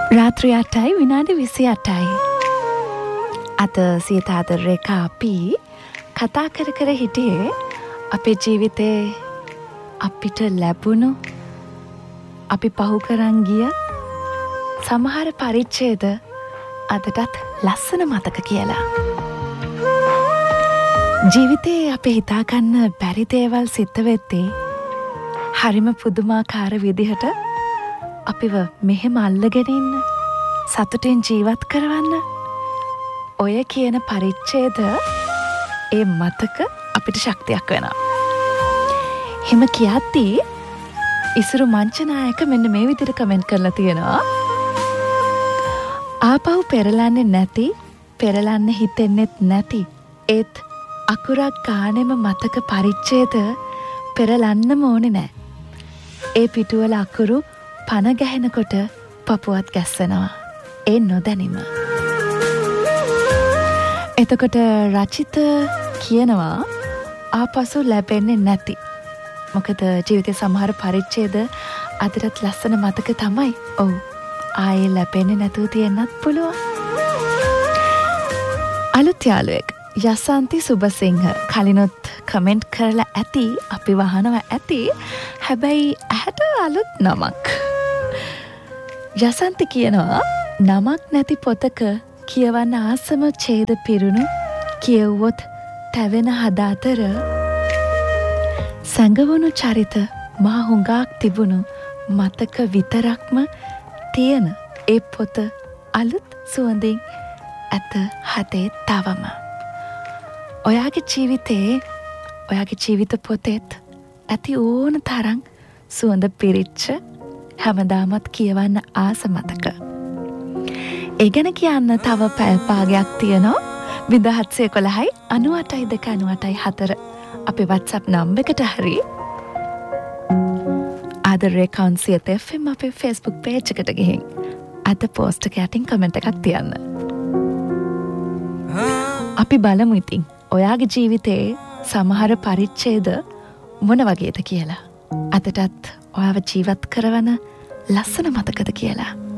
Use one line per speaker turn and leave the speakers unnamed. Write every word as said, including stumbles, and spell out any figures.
රාත්‍රී අටයි විනාඩි විසි අටයි. අද සියත ආදරේකා අපි කතා කර කර හිටියේ අපේ ජීවිතේ අපිට ලැබුණු අපි පහු කරන් ගිය සමහර පරිච්ඡේද අදටත් ලස්සන මතක කියලා. ජීවිතේ අපි හිතාගන්න බැරි දේවල් සිද්ධ වෙද්දී හරිම පුදුමාකාර විදිහට අපිව මෙහෙම අල්ලගෙන ඉන්න සතුටෙන් ජීවත් කරවන්න ඔය කියන පරිච්ඡේද ඒ මතක අපිට ශක්තියක් වෙනවා. හිම කියද්දී ඉසුරු මංචනායක මෙන්න මේ විදිහට කමෙන්ට් කරලා තියෙනවා. ආපහු පෙරලන්නේ නැති, පෙරලන්න හිතෙන්නෙත් නැති ඒත් අකුරක් ගානෙම මතක පරිච්ඡේද පෙරලන්නම ඕනේ නෑ. ඒ පිටුවල අකුරු පන ගැහෙනකොට පපුවත් ගැස්සෙනවා. ඒ නොදැනීම. එතකොට රචිත කියනවා ආපසු ලැබෙන්නේ නැති. මොකද ජීවිතේ සමහර පරිච්ඡේද අදටත් ලස්සන මතක තමයි. ඔව්. ආයේ ලැබෙන්නේ නැතුව තියෙන්නත් පුළුවන්. අලුත් යාළුවෙක් යසන්ති සුබසිංහ කලිනුත් කමෙන්ට් කරලා ඇති. අපි වහනවා ඇති. හැබැයි ඇහැට අලුත් නමක්. යසන්ති කියනවා නමක් නැති පොතක කියවන්න ආසම ඡේද පිරුණු කියවුවොත් තැවෙන හදාතර සැඟවුණු චරිත මහ හුඟක් තිබුණු මතක විතරක්ම තියෙන ඒ පොත අලුත් සුවඳින් ඇත හදේ තවම. ඔයාගේ ජීවිතේ ඔයාගේ ජීවිත පොතේත් ඇති ඕන තරම් සුවඳ පිරිච්ච හැමදාමත් කියවන්න ආස මතක. ඒ ගැන කියන්න තව පැය භාගයක් තියෙනවා. විදහත්සය කොළහයි අනු අටයි දෙක අනු අටයි හතර අපේ WhatsApp නම්බර් එකට හරි ආදරේ කවුන්සියත් එෆ් එම් අපේ Facebook page එකට ගිහින් අද පෝස්ට් එක යටින් කමෙන්ට් එකක් තියන්න. අපි බලමු ඉතින් ඔයාගේ ජීවිතේ සමහර පරිච්ඡේද මොන වගේද කියලා. අදටත් ඔයාව ජීවත් කරවන ලස්සන මතකද කියලා.